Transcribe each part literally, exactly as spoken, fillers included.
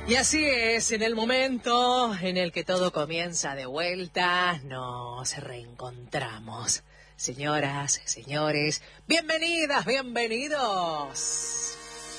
Y así es, en el momento en el que todo comienza de vuelta, nos reencontramos. Señoras, señores, bienvenidas, bienvenidos.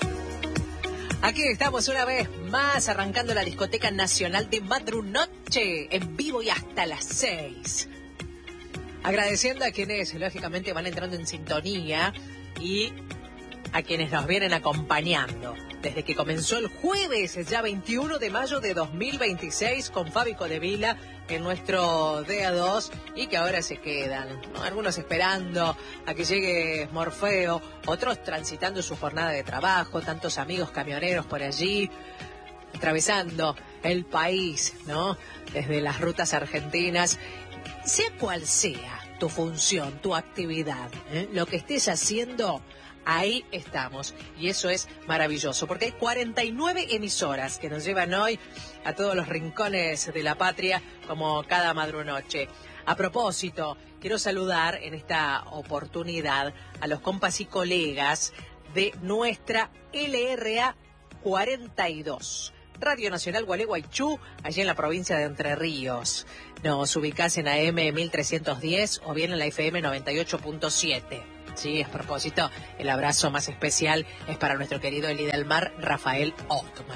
Aquí estamos una vez más arrancando la discoteca nacional de Madrunoche, en vivo y hasta las seis. Agradeciendo a quienes, lógicamente, van entrando en sintonía y a quienes nos vienen acompañando desde que comenzó el jueves, ya veintiuno de mayo de dos mil veintiséis, con Fabi Codevila en nuestro D A dos, y que ahora se quedan, ¿no? Algunos esperando a que llegue Morfeo, otros transitando su jornada de trabajo, tantos amigos camioneros por allí, atravesando el país, ¿no? Desde las rutas argentinas, sea cual sea tu función, tu actividad, ¿eh? Lo que estés haciendo, ahí estamos, y eso es maravilloso, porque hay cuarenta y nueve emisoras que nos llevan hoy a todos los rincones de la patria, como cada madrunoche. A propósito, quiero saludar en esta oportunidad a los compas y colegas de nuestra L R A cuarenta y dos, Radio Nacional Gualeguaychú, allí en la provincia de Entre Ríos. Nos ubicás en A M mil trescientos diez o bien en la F M noventa y ocho punto siete. Sí, a propósito, el abrazo más especial es para nuestro querido Eli del Mar, Rafael Ottman.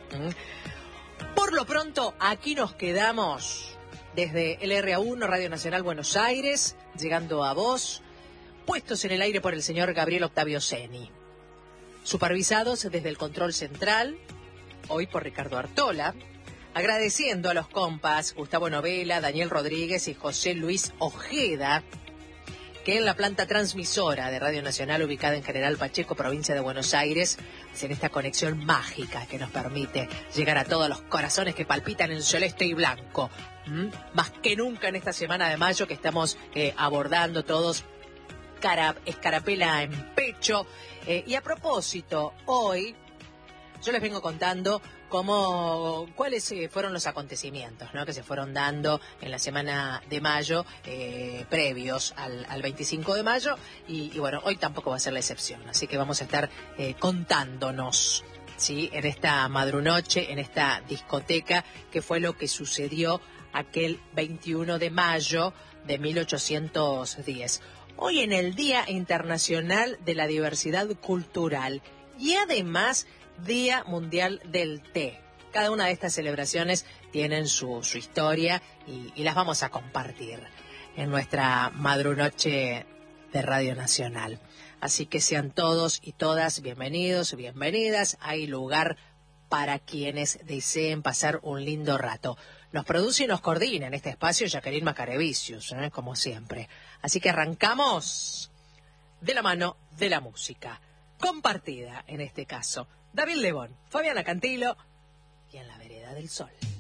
¿Mm? Por lo pronto, aquí nos quedamos desde el R A uno, Radio Nacional Buenos Aires, llegando a vos, puestos en el aire por el señor Gabriel Octavio Seni. Supervisados desde el control central, hoy por Ricardo Artola, agradeciendo a los compas Gustavo Novela, Daniel Rodríguez y José Luis Ojeda, que en la planta transmisora de Radio Nacional, ubicada en General Pacheco, provincia de Buenos Aires, hacen esta conexión mágica que nos permite llegar a todos los corazones que palpitan en celeste y blanco. ¿Mm? Más que nunca en esta semana de mayo que estamos eh, abordando todos cara, escarapela en pecho. Eh, y a propósito, hoy yo les vengo contando cómo, cuáles eh, fueron los acontecimientos, ¿no?, que se fueron dando en la semana de mayo, eh, previos al, al veinticinco de mayo, y, y bueno, hoy tampoco va a ser la excepción, así que vamos a estar eh, contándonos, ¿sí?, en esta madrunoche, en esta discoteca, qué fue lo que sucedió aquel veintiuno de mayo de mil ochocientos diez. Hoy en el Día Internacional de la Diversidad Cultural y además Día Mundial del Té. Cada una de estas celebraciones tienen su, su historia y, y las vamos a compartir en nuestra madrunoche de Radio Nacional. Así que sean todos y todas bienvenidos, bienvenidas. Hay lugar para quienes deseen pasar un lindo rato. Nos produce y nos coordina en este espacio Jacqueline Macarevicius, ¿eh?, como siempre. Así que arrancamos de la mano de la música, compartida en este caso. David Lebón, Fabiana Cantilo y En la Vereda del Sol.